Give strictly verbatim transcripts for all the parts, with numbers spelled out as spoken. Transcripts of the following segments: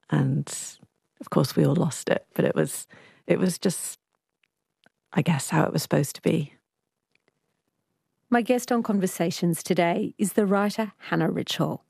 And of course we all lost it, but it was, it was just, I guess, how it was supposed to be. My guest on Conversations today is the writer Hannah Richall.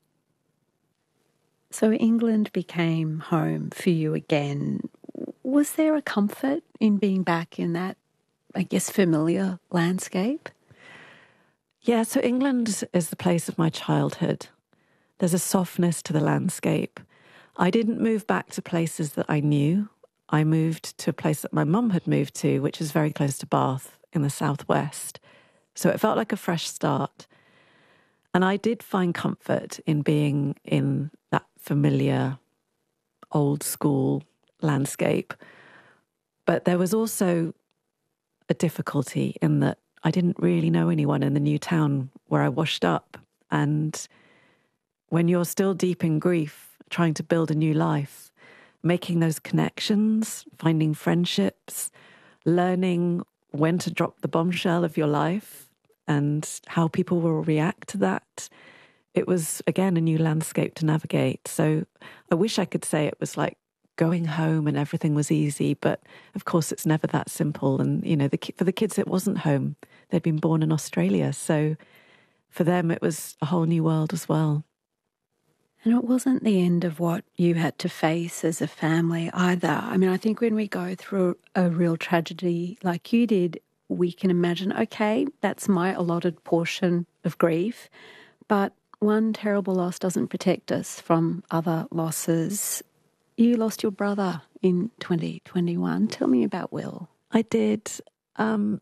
So England became home for you again. Was there a comfort in being back in that, I guess, familiar landscape? Yeah, so England is the place of my childhood. There's a softness to the landscape. I didn't move back to places that I knew. I moved to a place that my mum had moved to, which is very close to Bath in the southwest. So it felt like a fresh start. And I did find comfort in being in that familiar, old school landscape. But there was also a difficulty in that I didn't really know anyone in the new town where I washed up. And when you're still deep in grief, trying to build a new life, making those connections, finding friendships, learning when to drop the bombshell of your life and how people will react to that. It was, again, a new landscape to navigate. So I wish I could say it was like going home and everything was easy, but of course it's never that simple. And, you know, the, for the kids, it wasn't home. They'd been born in Australia. So for them, it was a whole new world as well. And it wasn't the end of what you had to face as a family either. I mean, I think when we go through a real tragedy like you did, we can imagine, okay, that's my allotted portion of grief, but one terrible loss doesn't protect us from other losses. You lost your brother in twenty twenty-one. Tell me about Will. I did. Um,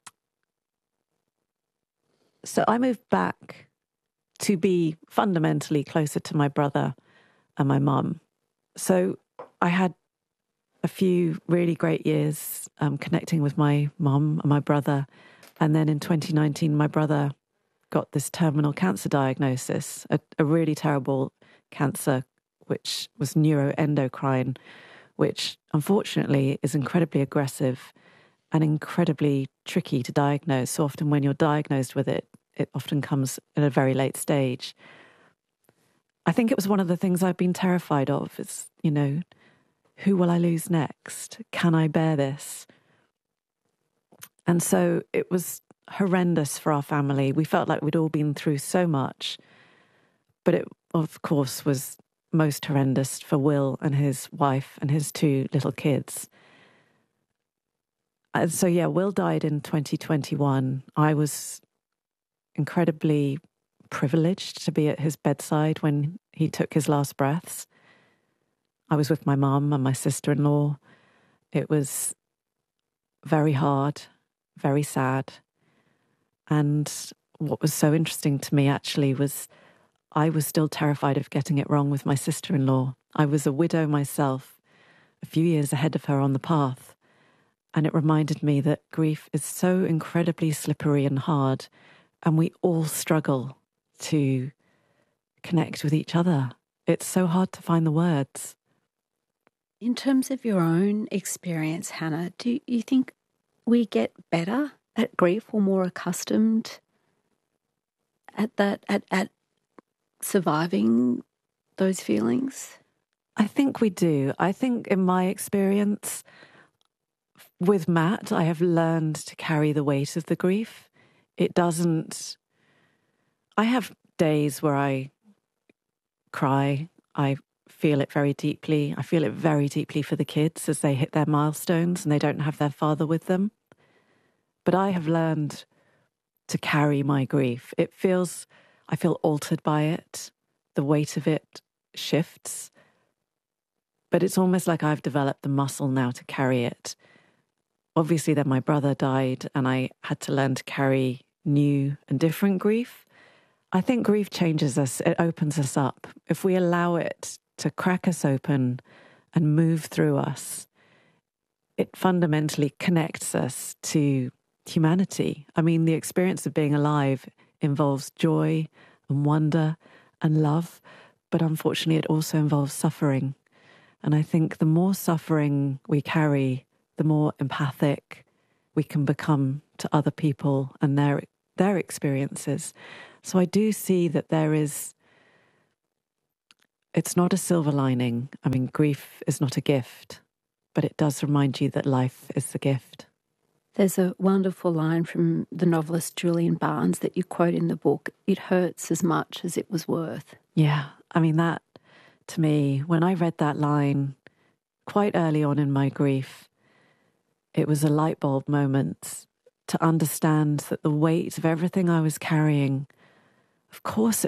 so I moved back to be fundamentally closer to my brother and my mum. So I had a few really great years um, connecting with my mum and my brother. And then in twenty nineteen, my brother got this terminal cancer diagnosis, a, a really terrible cancer, which was neuroendocrine, which unfortunately is incredibly aggressive and incredibly tricky to diagnose. So often when you're diagnosed with it, it often comes at a very late stage. I think it was one of the things I've been terrified of is, you know, who will I lose next? Can I bear this? And so it was horrendous for our family. We felt like we'd all been through so much, but it, of course, was most horrendous for Will and his wife and his two little kids. And so, yeah, Will died in twenty twenty-one. I was incredibly privileged to be at his bedside when he took his last breaths. I was with my mum and my sister-in-law. It was very hard, very sad. And what was so interesting to me actually was I was still terrified of getting it wrong with my sister-in-law. I was a widow myself, a few years ahead of her on the path. And it reminded me that grief is so incredibly slippery and hard, and we all struggle to connect with each other. It's so hard to find the words. In terms of your own experience, Hannah, do you think we get better at grief or more accustomed at that, at, at surviving those feelings? I think we do. I think in my experience with Matt, I have learned to carry the weight of the grief. It doesn't... I have days where I cry. I feel it very deeply. I feel it very deeply for the kids as they hit their milestones and they don't have their father with them. But I have learned to carry my grief. It feels, I feel altered by it. The weight of it shifts. But it's almost like I've developed the muscle now to carry it. Obviously, then my brother died and I had to learn to carry new and different grief. I think grief changes us. It opens us up. If we allow it to crack us open and move through us, it fundamentally connects us to humanity. I mean, the experience of being alive involves joy and wonder and love, but unfortunately it also involves suffering. And I think the more suffering we carry, the more empathic we can become to other people and their their experiences. So I do see that there is it's not a silver lining. I mean, grief is not a gift, but it does remind you that life is the gift. There's a wonderful line from the novelist Julian Barnes that you quote in the book. It hurts as much as it was worth. Yeah, I mean, that, to me, when I read that line quite early on in my grief, it was a light bulb moment to understand that the weight of everything I was carrying, of course